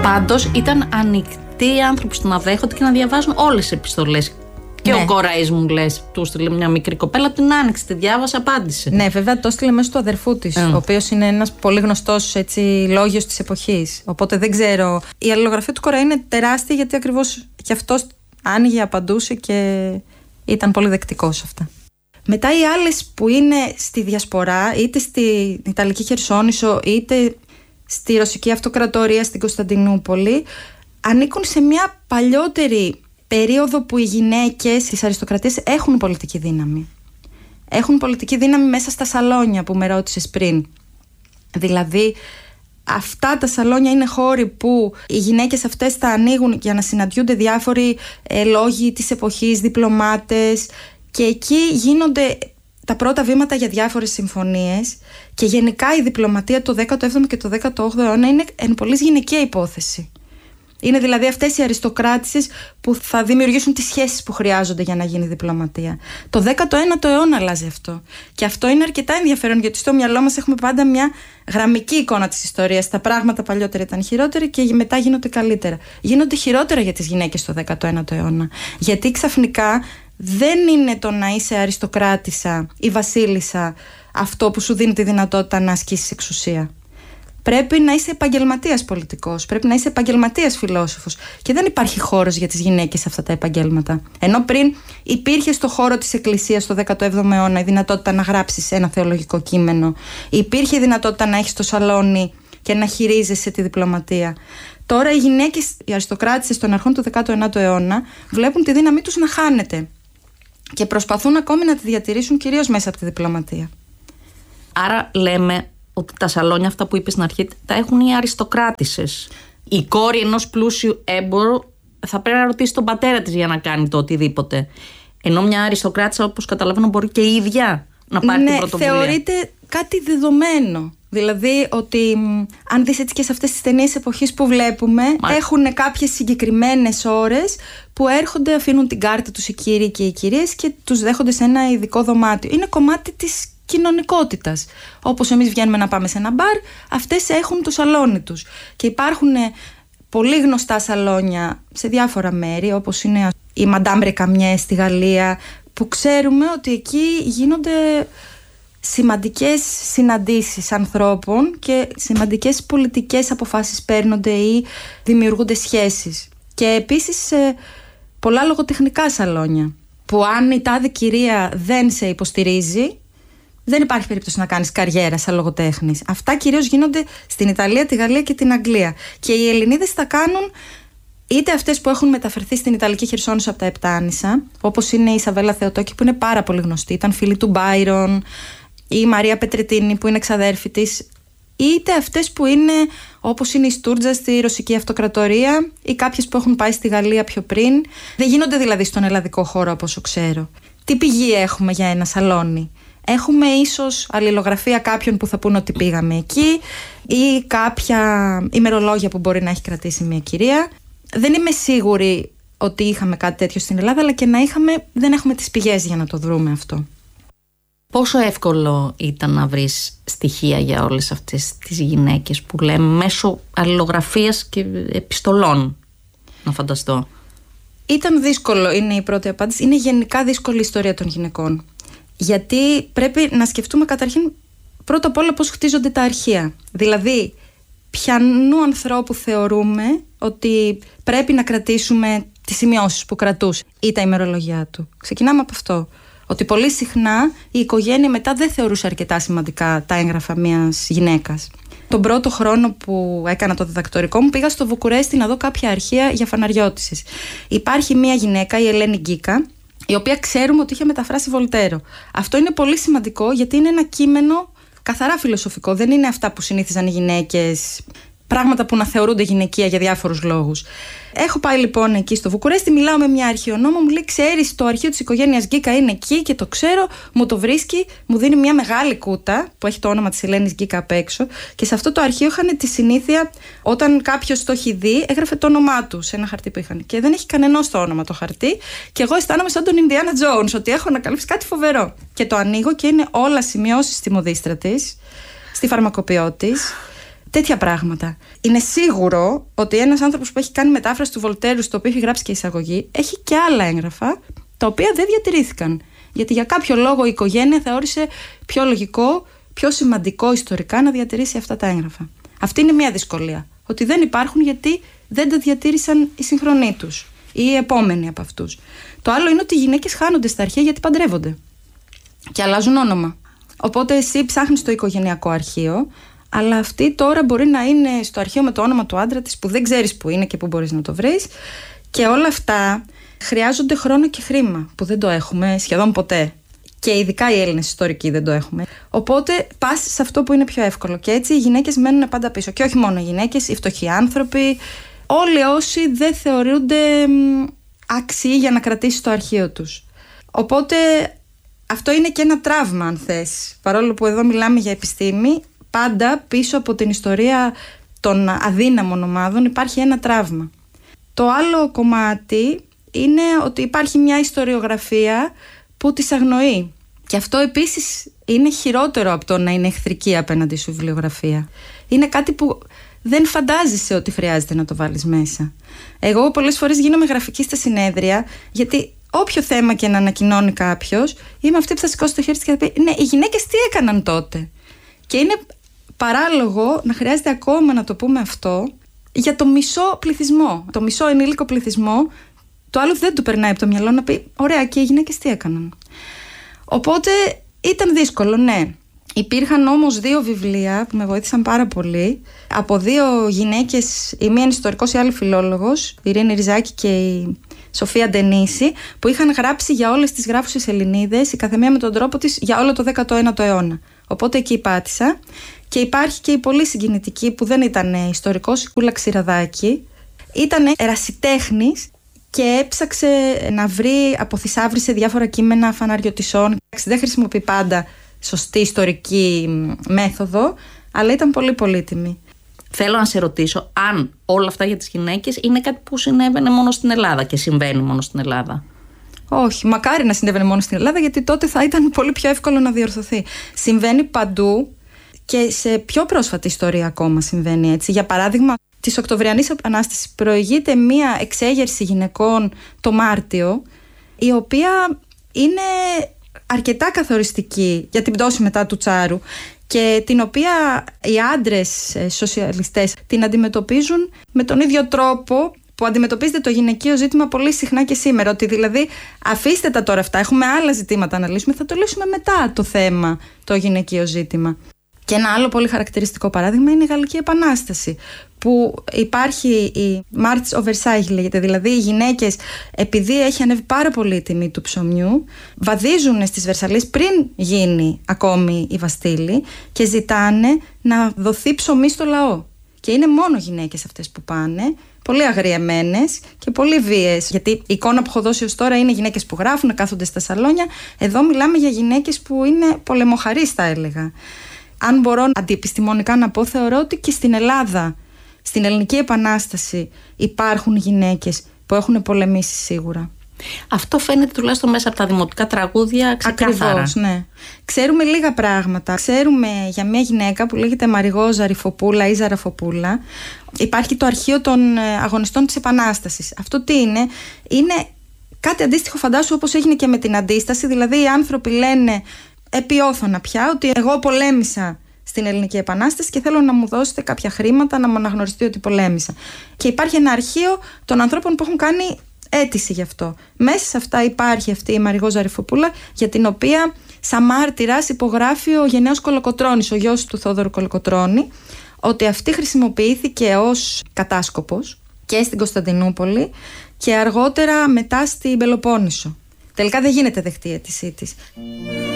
Πάντως ήταν ανοιχτοί οι άνθρωποι στο να δέχονται και να διαβάζουν όλες τις επιστολές. Και ο Κοραής μου λες, του στείλε μια μικρή κοπέλα, την άνοιξε, τη διάβασε, απάντησε. Ναι, βέβαια το στείλε μέσω του αδερφού της, ο οποίος είναι ένας πολύ γνωστός λόγιος της εποχής. Οπότε δεν ξέρω. Η αλληλογραφία του Κοραή είναι τεράστια, γιατί ακριβώς και αυτός άνοιγε, απαντούσε και ήταν πολύ δεκτικός σε αυτά. Μετά οι άλλες που είναι στη διασπορά, είτε στην Ιταλική Χερσόνησο, είτε στη Ρωσική Αυτοκρατορία, στην Κωνσταντινούπολη, ανήκουν σε μια παλιότερη περίοδο που οι γυναίκες της αριστοκρατίας έχουν πολιτική δύναμη. Έχουν πολιτική δύναμη μέσα στα σαλόνια που με ρώτησες πριν. Δηλαδή, αυτά τα σαλόνια είναι χώροι που οι γυναίκες αυτές τα ανοίγουν για να συναντιούνται διάφοροι λόγοι της εποχής, διπλωμάτες, και εκεί γίνονται τα πρώτα βήματα για διάφορες συμφωνίες, και γενικά η διπλωματία το 17ο και το 18ο αιώνα είναι εν πολλής γυναικεία υπόθεση. Είναι δηλαδή αυτές οι αριστοκράτισσες που θα δημιουργήσουν τις σχέσεις που χρειάζονται για να γίνει διπλωματία. Το 19ο αιώνα αλλάζει αυτό. Και αυτό είναι αρκετά ενδιαφέρον, γιατί στο μυαλό μας έχουμε πάντα μια γραμμική εικόνα της ιστορίας. Τα πράγματα παλιότερα ήταν χειρότερα και μετά γίνονται καλύτερα. Γίνονται χειρότερα για τις γυναίκες στο 19ο αιώνα. Γιατί ξαφνικά δεν είναι το να είσαι αριστοκράτισσα ή βασίλισσα αυτό που σου δίνει τη δυνατότητα να ασκήσεις εξουσία. Πρέπει να είσαι επαγγελματίας πολιτικός, πρέπει να είσαι επαγγελματίας φιλόσοφος, και δεν υπάρχει χώρος για τις γυναίκες σε αυτά τα επαγγέλματα. Ενώ πριν υπήρχε στο χώρο της Εκκλησίας το 17ο αιώνα η δυνατότητα να γράψεις ένα θεολογικό κείμενο, υπήρχε η δυνατότητα να έχεις το σαλόνι και να χειρίζεσαι τη διπλωματία. Τώρα οι γυναίκες, οι αριστοκράτισσες των αρχών του 19ου αιώνα, βλέπουν τη δύναμή τους να χάνεται και προσπαθούν ακόμη να τη διατηρήσουν κυρίως μέσα από τη διπλωματία. Άρα λέμε ότι τα σαλόνια αυτά που είπες στην αρχή τα έχουν οι αριστοκράτισσες. Η κόρη ενός πλούσιου έμπορου θα πρέπει να ρωτήσει τον πατέρα της για να κάνει το οτιδήποτε. Ενώ μια αριστοκράτισσα, όπως καταλαβαίνω, μπορεί και η ίδια να πάρει την πρωτοβουλία. Θεωρείται κάτι δεδομένο. Δηλαδή ότι αν δεις έτσι και σε αυτές τις ταινίες εποχής που βλέπουμε, έχουν κάποιες συγκεκριμένες ώρες που έρχονται, αφήνουν την κάρτα τους οι κύριοι και οι κυρίες και τους δέχονται σε ένα ειδικό δωμάτιο. Είναι κομμάτι της κοινωνικότητας. Όπως εμείς βγαίνουμε να πάμε σε ένα μπαρ, αυτές έχουν το σαλόνι τους. Και υπάρχουν πολύ γνωστά σαλόνια σε διάφορα μέρη, όπως είναι η Madame Recamier στη Γαλλία, που ξέρουμε ότι εκεί γίνονται σημαντικές συναντήσεις ανθρώπων και σημαντικές πολιτικές αποφάσεις παίρνονται ή δημιουργούνται σχέσεις. Και επίσης πολλά λογοτεχνικά σαλόνια, που αν η τάδε κυρία δεν σε υποστηρίζει, δεν υπάρχει περίπτωση να κάνεις καριέρα σαν λογοτέχνης. Αυτά κυρίως γίνονται στην Ιταλία, τη Γαλλία και την Αγγλία. Και οι Ελληνίδες τα κάνουν είτε αυτές που έχουν μεταφερθεί στην Ιταλική Χερσόνησο από τα Επτάνησα, όπως είναι η Ισαβέλα Θεοτόκη, που είναι πάρα πολύ γνωστή, ήταν φίλη του Μπάιρον, ή η Μαρία Πετρετίνη που είναι ξαδέρφη της, είτε αυτές που είναι όπως είναι η Στούρτζα στη Ρωσική Αυτοκρατορία, ή κάποιες που έχουν πάει στη Γαλλία πιο πριν. Δεν γίνονται δηλαδή στον ελλαδικό χώρο, όπως ξέρω. Τι πηγή έχουμε για ένα σαλόνι? Έχουμε ίσως αλληλογραφία κάποιων που θα πούν ότι πήγαμε εκεί, ή κάποια ημερολόγια που μπορεί να έχει κρατήσει μια κυρία. Δεν είμαι σίγουρη ότι είχαμε κάτι τέτοιο στην Ελλάδα, αλλά και να είχαμε, δεν έχουμε τις πηγές για να το βρούμε αυτό. Πόσο εύκολο ήταν να βρεις στοιχεία για όλες αυτές τις γυναίκες που λέμε μέσω αλληλογραφίας και επιστολών, να φανταστώ? Ήταν δύσκολο, είναι η πρώτη απάντηση. Είναι γενικά δύσκολη η ιστορία των γυναικών. Γιατί πρέπει να σκεφτούμε καταρχήν πρώτα απ' όλα πώς χτίζονται τα αρχεία. Δηλαδή, ποιανού ανθρώπου θεωρούμε ότι πρέπει να κρατήσουμε τις σημειώσεις που κρατούσε ή τα ημερολογιά του. Ξεκινάμε από αυτό. Ότι πολύ συχνά η οικογένεια μετά δεν θεωρούσε αρκετά σημαντικά τα έγγραφα μιας γυναίκας. Τον πρώτο χρόνο που έκανα το διδακτορικό μου, πήγα στο Βουκουρέστι να δω κάποια αρχεία για φαναριώτισσες. Υπάρχει μια γυναίκα, η Ελένη Γκίκα, η οποία ξέρουμε ότι είχε μεταφράσει Βολτέρο. Αυτό είναι πολύ σημαντικό, γιατί είναι ένα κείμενο καθαρά φιλοσοφικό. Δεν είναι αυτά που συνήθιζαν οι γυναίκες, πράγματα που να θεωρούνται γυναικεία για διάφορους λόγους. Έχω πάει λοιπόν εκεί στο Βουκουρέστι, μιλάω με μια αρχαιονόμο, μου λέει: ξέρεις, το αρχείο της οικογένειας Γκίκα είναι εκεί και το ξέρω, μου το βρίσκει, μου δίνει μια μεγάλη κούτα που έχει το όνομα της Ελένης Γκίκα απ' έξω. Και σε αυτό το αρχείο είχαν τη συνήθεια, όταν κάποιος το έχει δει, έγραφε το όνομά του σε ένα χαρτί που είχαν. Και δεν έχει κανενός το όνομα το χαρτί. Και εγώ αισθάνομαι σαν τον Ινδιάνα Τζόουνς, ότι έχω ανακαλύψει κάτι φοβερό. Και το ανοίγω και είναι όλα σημειώσεις στη μοδίστρα της, στη φαρμακοποιό της, Τέτοια πράγματα. Είναι σίγουρο ότι ένας άνθρωπος που έχει κάνει μετάφραση του Βολτέρου, στο οποίο έχει γράψει και εισαγωγή, έχει και άλλα έγγραφα τα οποία δεν διατηρήθηκαν. Γιατί για κάποιο λόγο η οικογένεια θεώρησε πιο λογικό, πιο σημαντικό ιστορικά να διατηρήσει αυτά τα έγγραφα. Αυτή είναι μια δυσκολία. Ότι δεν υπάρχουν γιατί δεν τα διατήρησαν οι συγχρονοί τους ή οι επόμενοι από αυτούς. Το άλλο είναι ότι οι γυναίκες χάνονται στα αρχεία γιατί παντρεύονται και αλλάζουν όνομα. Οπότε εσύ ψάχνεις το οικογενειακό αρχείο, αλλά αυτή τώρα μπορεί να είναι στο αρχείο με το όνομα του άντρα της που δεν ξέρεις που είναι και που μπορείς να το βρεις. Και όλα αυτά χρειάζονται χρόνο και χρήμα που δεν το έχουμε σχεδόν ποτέ. Και ειδικά οι Έλληνες ιστορικοί δεν το έχουμε. Οπότε πας σε αυτό που είναι πιο εύκολο. Και έτσι οι γυναίκες μένουν πάντα πίσω. Και όχι μόνο οι γυναίκες, οι φτωχοί άνθρωποι, όλοι όσοι δεν θεωρούνται άξιοι για να κρατήσει το αρχείο τους. Οπότε αυτό είναι και ένα τραύμα, αν θες. Παρόλο που εδώ μιλάμε για επιστήμη, πάντα πίσω από την ιστορία των αδύναμων ομάδων υπάρχει ένα τραύμα. Το άλλο κομμάτι είναι ότι υπάρχει μια ιστοριογραφία που τις αγνοεί. Και αυτό επίσης είναι χειρότερο από το να είναι εχθρική απέναντι στη βιβλιογραφία. Είναι κάτι που δεν φαντάζεσαι ότι χρειάζεται να το βάλεις μέσα. Εγώ πολλές φορές γίνομαι γραφική στα συνέδρια, γιατί όποιο θέμα και να ανακοινώνει κάποιος, είμαι αυτή που θα σηκώσει το χέρι της και θα πει «Ναι, οι γυναίκες τι έκαναν τότε?» Και είναι παράλογο να χρειάζεται ακόμα να το πούμε αυτό για το μισό πληθυσμό, το μισό ενήλικο πληθυσμό. Το άλλο δεν του περνάει από το μυαλό να πει «Ωραία, και οι γυναίκες τι έκαναν?» Οπότε ήταν δύσκολο, ναι. Υπήρχαν όμως 2 βιβλία που με βοήθησαν πάρα πολύ, από 2 γυναίκες, η μία είναι ιστορικός, η άλλη φιλόλογος, η Ειρήνη Ριζάκη και η Σοφία Ντενίση, που είχαν γράψει για όλες τις γράφουσες Ελληνίδες, η καθεμία με τον τρόπο της, για όλο το 19ο αιώνα. Οπότε εκεί πάτησα. Και υπάρχει και η πολύ συγκινητική, που δεν ήταν ιστορικός, η Κούλα Ξηραδάκη. Ήταν ερασιτέχνης και έψαξε να βρει, αποθυσάβρισε διάφορα κείμενα φαναριωτισσών. Δεν χρησιμοποιεί πάντα σωστή ιστορική μέθοδο, αλλά ήταν πολύ πολύτιμη. Θέλω να σε ρωτήσω αν όλα αυτά για τις γυναίκες είναι κάτι που συνέβαινε μόνο στην Ελλάδα και συμβαίνει μόνο στην Ελλάδα. Όχι, μακάρι να συνέβαινε μόνο στην Ελλάδα, γιατί τότε θα ήταν πολύ πιο εύκολο να διορθωθεί. Συμβαίνει παντού και σε πιο πρόσφατη ιστορία ακόμα συμβαίνει έτσι. Για παράδειγμα, της Οκτωβριανής Επανάστασης προηγείται μία εξέγερση γυναικών το Μάρτιο, η οποία είναι αρκετά καθοριστική για την πτώση μετά του Τσάρου και την οποία οι άντρες σοσιαλιστές την αντιμετωπίζουν με τον ίδιο τρόπο που αντιμετωπίζεται το γυναικείο ζήτημα πολύ συχνά και σήμερα. Ότι δηλαδή, αφήστε τα τώρα αυτά, έχουμε άλλα ζητήματα να λύσουμε, θα το λύσουμε μετά το θέμα, το γυναικείο ζήτημα. Και ένα άλλο πολύ χαρακτηριστικό παράδειγμα είναι η Γαλλική Επανάσταση, που υπάρχει η March of Versailles λέγεται, δηλαδή οι γυναίκες, επειδή έχει ανέβει πάρα πολύ η τιμή του ψωμιού, βαδίζουν στις Βερσαλίες πριν γίνει ακόμη η Βαστίλη και ζητάνε να δοθεί ψωμί στο λαό. Και είναι μόνο γυναίκες αυτές που πάνε, πολύ αγριεμένες και πολύ βίαιες, γιατί η εικόνα που έχω δώσει ως τώρα είναι γυναίκες που γράφουν, κάθονται στα σαλόνια. Εδώ μιλάμε για γυναίκες που είναι πολεμοχαρείς, θα έλεγα. Αν μπορώ αντιεπιστημονικά να πω, θεωρώ ότι και στην Ελλάδα, στην Ελληνική Επανάσταση, υπάρχουν γυναίκες που έχουν πολεμήσει σίγουρα. Αυτό φαίνεται τουλάχιστον μέσα από τα δημοτικά τραγούδια ξεκάθαρα. Ακριβώς, ναι. Ξέρουμε λίγα πράγματα. Ξέρουμε για μια γυναίκα που λέγεται Μαριγώ Ζαριφοπούλα ή Ζαραφοπούλα. Υπάρχει το αρχείο των αγωνιστών της Επανάστασης. Αυτό τι είναι? Είναι κάτι αντίστοιχο, φαντάσου, όπως έγινε και με την Αντίσταση. Δηλαδή οι άνθρωποι λένε επιόθωνα πια ότι εγώ πολέμησα στην Ελληνική Επανάσταση και θέλω να μου δώσετε κάποια χρήματα να μου αναγνωριστεί ότι πολέμησα. Και υπάρχει ένα αρχείο των ανθρώπων που έχουν κάνει αίτηση γι' αυτό. Μέσα σε αυτά υπάρχει αυτή η Μαριγώ Ζαριφοπούλα, για την οποία σαν μάρτυρας υπογράφει ο γενναίος Κολοκοτρώνης, ο γιος του Θόδωρου Κολοκοτρώνη, ότι αυτή χρησιμοποιήθηκε ως κατάσκοπος και στην Κωνσταντινούπολη και αργότερα μετά στην Πελοπόννησο. Τελικά δεν γίνεται δεκτή η αίτησή της.